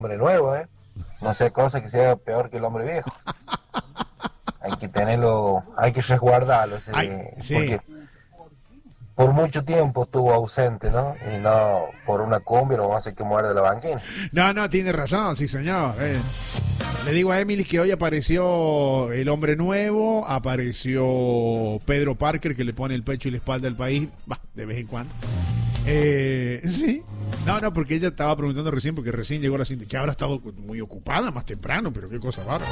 hombre nuevo, ¿eh? No sea cosa que sea peor que el hombre viejo. Hay que tenerlo, hay que resguardarlo, Ay, sí. porque por mucho tiempo estuvo ausente, ¿no? Y no, por una cumbia no va a hacer que muerde la banquina. No, tiene razón, sí, señor. Le digo a Emily que hoy apareció el hombre nuevo, apareció Pedro Parker, que le pone el pecho y la espalda al país, de vez en cuando. Sí. No, porque ella estaba preguntando recién, porque recién llegó la cinta, que habrá estado muy ocupada más temprano, pero qué cosa rara.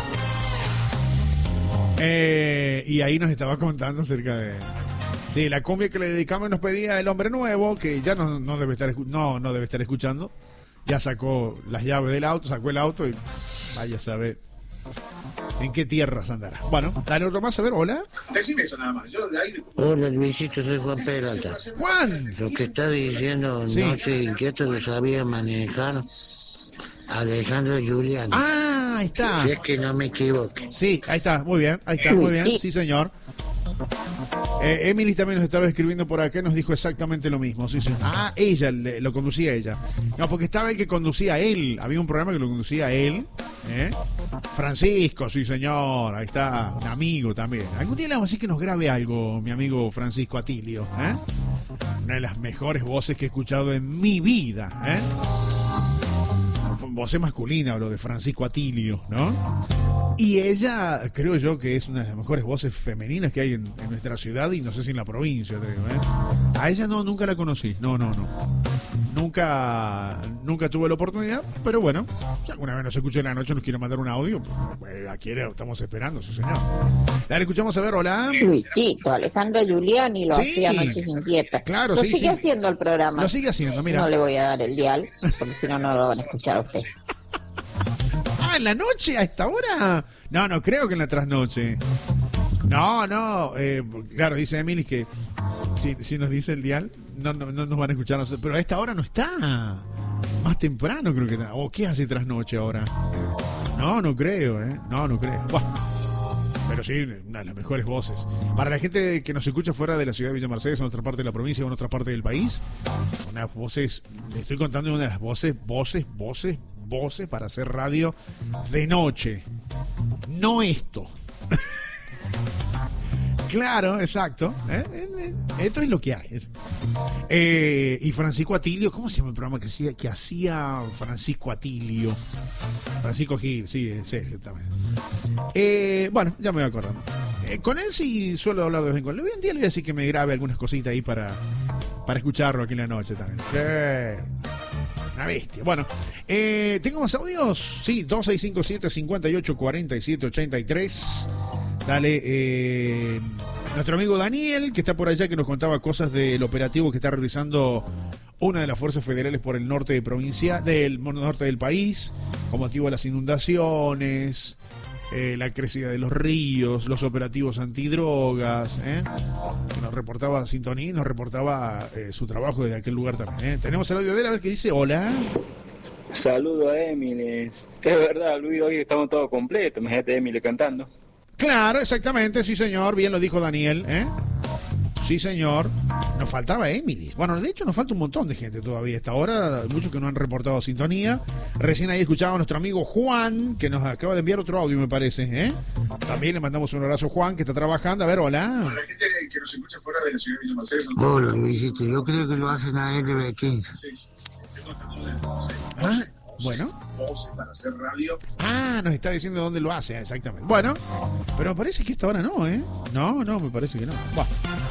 Y ahí nos estaba contando acerca de... Sí, la cumbia que le dedicamos nos pedía el hombre nuevo, que ya no debe estar no debe estar escuchando. Ya sacó las llaves del auto, sacó el auto y vaya a saber en qué tierras andará. Bueno, dale otro más, a ver, hola. Decime eso nada más. Yo de ahí... Hola Luisito, soy Juan Peralta. Juan. Lo que está diciendo Sí. Noche Inquieto lo sabía manejar Alejandro Giuliani. Ah, ahí está. Si es que no me equivoco. Sí, ahí está, muy bien, muy bien, sí señor. Emily también nos estaba escribiendo por acá, nos dijo exactamente lo mismo. Sí, sí. Ah, ella, lo conducía ella. No, porque estaba el que conducía a él. Había un programa que lo conducía a él. Francisco, sí señor, ahí está, un amigo también. Algún día le vamos a decir que nos grabe algo, mi amigo Francisco Atilio. Una de las mejores voces que he escuchado en mi vida. Voz masculina, hablo de Francisco Atilio, ¿no? Y ella, creo yo que es una de las mejores voces femeninas que hay en nuestra ciudad y no sé si en la provincia, te digo, A ella nunca la conocí, no. Nunca tuve la oportunidad, pero bueno, si alguna vez nos escucha en la noche, nos quiere mandar un audio, pues aquí estamos esperando, sí señor. Dale, escuchamos a ver, hola. Luisito, Alejandro Giuliani lo hacía Noches Inquietas. Claro, lo sí, sigue haciendo el programa. Lo sigue haciendo, mira. No le voy a dar el dial, porque si no, no lo van a escuchar a usted. ¿En la noche? ¿A esta hora? No creo que en la trasnoche. No, claro, dice Emily que si nos dice el dial, no nos van a escuchar nosotros. Pero a esta hora no está. Más temprano creo que está. ¿O qué hace trasnoche ahora? No creo, No creo. Bueno, pero sí, una de las mejores voces. Para la gente que nos escucha fuera de la ciudad de Villa Mercedes, en otra parte de la provincia o en otra parte del país, unas voces, le estoy contando una de las voces para hacer radio de noche. No esto. Claro, exacto. Esto es lo que hay. Y Francisco Atilio, ¿cómo se llama el programa que hacía Francisco Atilio? Francisco Gil, sí, en serio también. Bueno, ya me voy acordando. Con él sí suelo hablar de vez en cuando. Un día le voy a decir que me grabe algunas cositas ahí para escucharlo aquí en la noche también. Una bestia. Bueno, ¿tengo más audios? Sí, 2657-584783. Dale, nuestro amigo Daniel, que está por allá, que nos contaba cosas del operativo que está realizando una de las fuerzas federales por el norte de provincia, del norte del país, con motivo de las inundaciones, la crecida de los ríos, los operativos antidrogas, que nos reportaba Sintonía, nos reportaba su trabajo desde aquel lugar también. Tenemos el audio de él, a ver qué dice. Hola. Saludo a Emily. Es verdad, Luis, hoy estamos todos completos. Imagínate a Emily cantando. Claro, exactamente, sí señor, bien lo dijo Daniel, Sí señor, nos faltaba Emily. Bueno, de hecho nos falta un montón de gente todavía a esta hora, muchos que no han reportado sintonía. Recién ahí escuchaba a nuestro amigo Juan, que nos acaba de enviar otro audio, me parece, También le mandamos un abrazo a Juan, que está trabajando. A ver, hola. Para la gente que nos escucha fuera de la ciudad de Villa Mercedes. Hola Luisito, yo creo que lo hacen a LB15. Sí. Estoy contando de 12. Bueno. Voces para hacer radio. Nos está diciendo dónde lo hace, exactamente. Bueno, pero me parece que esta hora no, No, me parece que no. Bueno.